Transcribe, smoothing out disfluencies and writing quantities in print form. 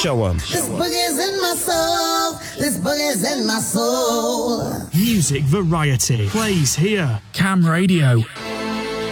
Show 'em. This boogie's in my soul. This boogie's in my soul. Music variety plays here. Cam Radio.